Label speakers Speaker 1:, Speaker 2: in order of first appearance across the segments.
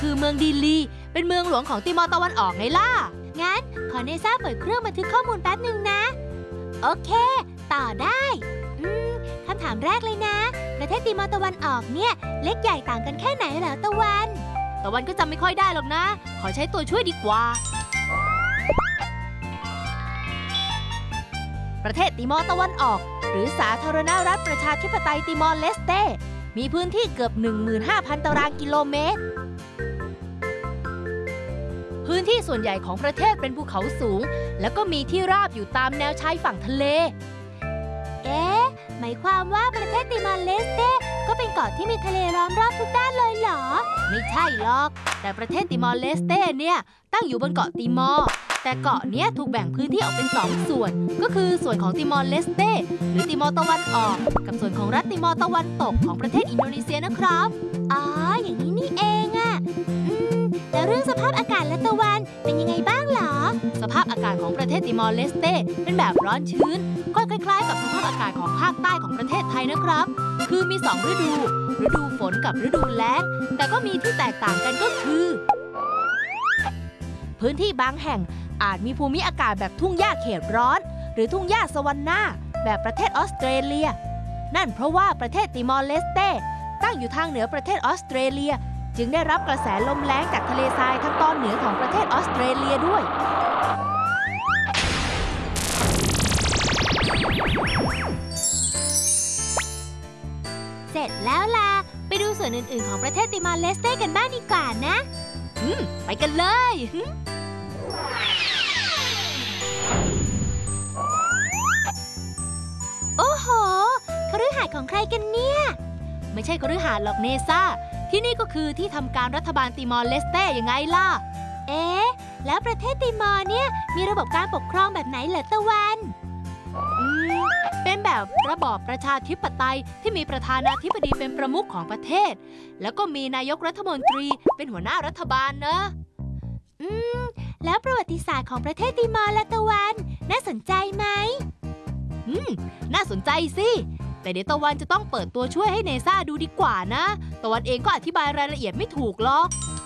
Speaker 1: คือเมืองดีลีเป็นเมืองหลวงของติมอร์ตะวันออกไงล่ะงั้นขอเนซ่าเปิดเครื่องบันทึกข้อมูลแป๊บหนึ่งนะโอเคต่อได้คำถามแรกเลยนะประเทศติมอร์ตะวันออกเนี่ยเล็กใหญ่ต่างกันแค่ไหนเหรอตะวันก็จำไม่ค่อยได้หรอกนะขอใช้ตัวช่วยดีกว่าประเทศติมอร์ตะวันออกหรือสาธารณรัฐประชาธิปไตยติมอร์เลสเตมีพื้นที่เกือบ 15,000 ตารางกิโลเมตรพื้นที่ส่วนใหญ่ของประเทศเป็นภูเขาสูงแล้วก็มีที่ราบอยู่ตามแนวชายฝั่งทะเลหมายความว่าประเทศติมอร์เลสเตก็เป็นเกาะที่มีทะเลล้อมรอบทุกด้านเลยเหรอไม่ใช่หรอกแต่ประเทศติมอร์เลสเตเนี่ยตั้งอยู่บนเกาะติมอร์แต่เกาะเนี้ยถูกแบ่งพื้นที่ออกเป็น2ส่วนก็คือส่วนของติมอร์เลสเตหรือติมอร์ตะวันออกกับส่วนของรัฐติมอร์ตะวันตกของประเทศอินโดนีเซียนะครับอ๋ออย่างนี้นี่เองอะแล้วเรื่องสภาพอากาศและตะวันเป็นยังไงบ้างเหรอสภาพอากาศของประเทศติมอร์เลสเตเป็นแบบร้อนชื้นก็คล้ายๆกับสภาพอากาศของภาคใต้ของประเทศไทยนะครับคือมี2ฤดูฝนกับฤดูแล้งแต่ก็มีที่แตกต่างกันก็คือพื้นที่บางแห่งอาจมีภูมิอากาศแบบทุ่งหญ้าเขตร้อนหรือทุ่งหญ้าสวรรค์นาแบบประเทศออสเตรเลียนั่นเพราะว่าประเทศติมอร์เลสเตตั้งอยู่ทางเหนือประเทศออสเตรเลียจึงได้รับกระแสลมแล้งจากทะเลทรายทางตอนเหนือของประเทศออสเตรเลียด้วยเสร็จแล้วล่ะไปดูส่วนอื่นๆของประเทศติมอร์เลสเตกันบ้างดีกว่านะไปกันเลยโอ้โหคฤหาสน์ของใครกันเนี่ยไม่ใช่คฤหาสน์หรอกเนซ่าที่นี่ก็คือที่ทำการรัฐบาลติมอร์เลสเตยังไงล่ะแล้วประเทศติมอร์เนี่ยมีระบบการปกครองแบบไหนเหรอตะวันเป็นแบบระบอบประชาธิปไตยที่มีประธานาธิบดีเป็นประมุขของประเทศแล้วก็มีนายกรัฐมนตรีเป็นหัวหน้ารัฐบาลนะแล้วประวัติศาสตร์ของประเทศติมอร์และตะวันน่าสนใจไหมน่าสนใจสิแต่เดี๋ยวตะวันจะต้องเปิดตัวช่วยให้เนซ่าดูดีกว่านะตะวันเองก็อธิบายรายละเอียดไม่ถูกหรอก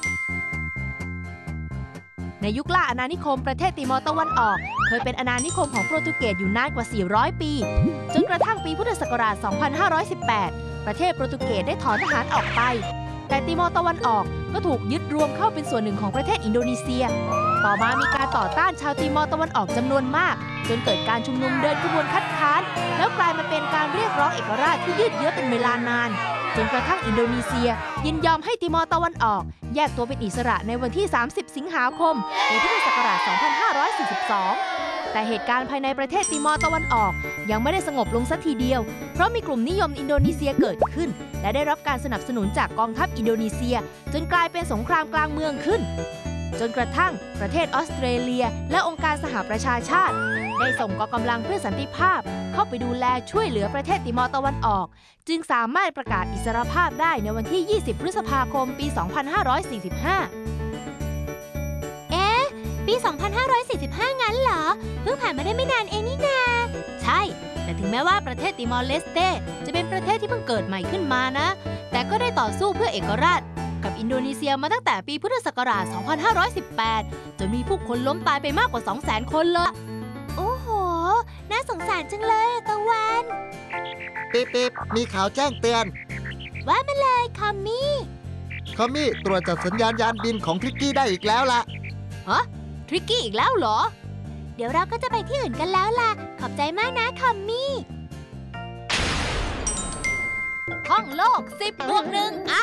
Speaker 1: ในยุคล่าอาณานิคมประเทศติมอร์ตะวันออกเคยเป็นอาณานิคมของโปรตุเกสอยู่นานกว่า400ปีจนกระทั่งปีพุทธศักราช 2518 ประเทศโปรตุเกสได้ถอนทหารออกไปแต่ติมอร์ตะวันออกก็ถูกยึดรวมเข้าเป็นส่วนหนึ่งของประเทศอินโดนีเซียต่อมามีการต่อต้านชาวติมอร์ตะวันออกจำนวนมากจนเกิดการชุมนุมเดินขบวนคัดค้านแล้วกลายมาเป็นการเรียกร้องเอกราชที่ยืดเยื้อเป็นเวลานานจนกระทั่งอินโดนีเซียยินยอมให้ติมอร์ตะวันออกแยกตัวเป็นอิสระในวันที่ 30 สิงหาคมปีพุทธศักราช 2542 แต่เหตุการณ์ภายในประเทศติมอร์ตะวันออกยังไม่ได้สงบลงสักทีเดียวเพราะมีกลุ่มนิยมอินโดนีเซียเกิดขึ้นและได้รับการสนับสนุนจากกองทัพอินโดนีเซียจนกลายเป็นสงครามกลางเมืองขึ้นจนกระทั่งประเทศออสเตรเลียและองค์การสหประชาชาติได้ส่งกองกำลังเพื่อสันติภาพเข้าไปดูแลช่วยเหลือประเทศติมอร์ตะวันออกจึงสามารถประกาศอิสรภาพได้ในวันที่ 20 พฤษภาคม ปี 2545 ปี 2545 งั้นเหรอเพิ่งผ่านมาได้ไม่นานเองนี่นาใช่แต่ถึงแม้ว่าประเทศติมอร์เลสเตจะเป็นประเทศที่เพิ่งเกิดใหม่ขึ้นมานะแต่ก็ได้ต่อสู้เพื่อเอกราชกับอินโดนีเซียมาตั้งแต่ปีพุทธศักราช 2518 จนมีผู้คนล้มตายไปมากกว่า 200,000 คนเลยโอ้โหน่าสงสารจังเลยตะวัน
Speaker 2: ปิ๊บมีข่าวแจ้งเตือน
Speaker 1: ว่ามาเลยคอมมี่
Speaker 2: ตรวจจับสัญญาณยานบินของทริกกี้ได้อีกแล้วล่ะ
Speaker 1: ฮะทริกกี้อีกแล้วเหรอเดี๋ยวเราก็จะไปที่อื่นกันแล้วล่ะขอบใจมากนะคอมมี่ท่องโลก 10+1